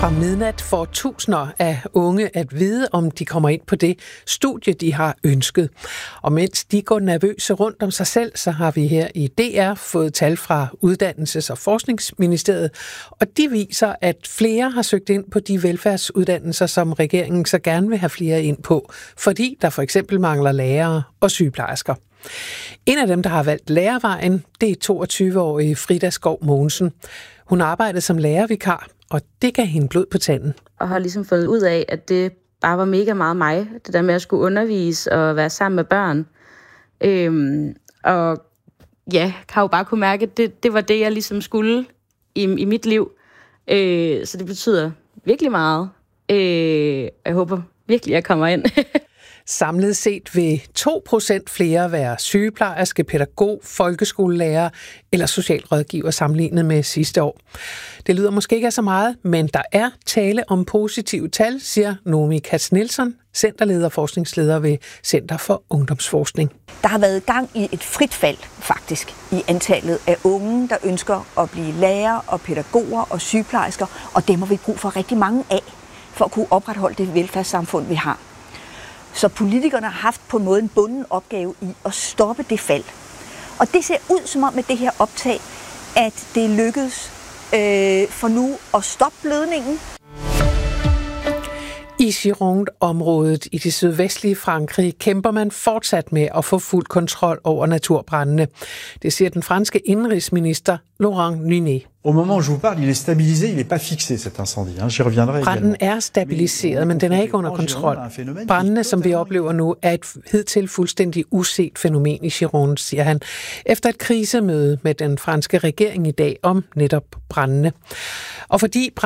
Fra midnat får tusinder af unge at vide, om de kommer ind på det studie, de har ønsket. Og mens de går nervøse rundt om sig selv, så har vi her i DR fået tal fra Uddannelses- og Forskningsministeriet, og de viser, at flere har søgt ind på de velfærdsuddannelser, som regeringen så gerne vil have flere ind på, fordi der for eksempel mangler lærere og sygeplejersker. En af dem, der har valgt lærervejen, det er 22-årige Frida Skov Mogensen. Hun arbejdede som lærervikar, og det gav hende blod på tanden. Og har ligesom fundet ud af, at det bare var mega meget mig. Det der med at skulle undervise og være sammen med børn. Og ja, kan jo bare kunne mærke, at det var det, jeg ligesom skulle i mit liv. Så det betyder virkelig meget. Jeg håber virkelig, jeg kommer ind. Samlet set vil 2% flere være sygeplejerske, pædagog, folkeskolelærer eller socialrådgiver sammenlignet med sidste år. Det lyder måske ikke af så meget, men der er tale om positive tal, siger Nomi Katz-Nielsen, centerleder og forskningsleder ved Center for Ungdomsforskning. Der har været gang i et frit fald faktisk i antallet af unge, der ønsker at blive lærere og pædagoger og sygeplejersker, og dem har vi brug for rigtig mange af, for at kunne opretholde det velfærdssamfund, vi har. Så politikerne har haft på en måde en bunden opgave i at stoppe det fald. Og det ser ud som om med det her optag, at det lykkedes for nu at stoppe blødningen. I Gironde-området i det sydvestlige Frankrig kæmper man fortsat med at få fuld kontrol over naturbrændene. Det siger den franske indenrigsminister Laurent Nunez. Au moment où je vous parle, il est stabilisé, il est pas fixé cet incendie. J'y reviendrai. Branden er stabiliseret, men den er ikke under kontrol. Brændene, som vi oplever nu, er et hidtil fuldstændig uset fænomen i Gironde, siger han, efter et krisemøde med den franske regering i dag om netop brændene. Og fordi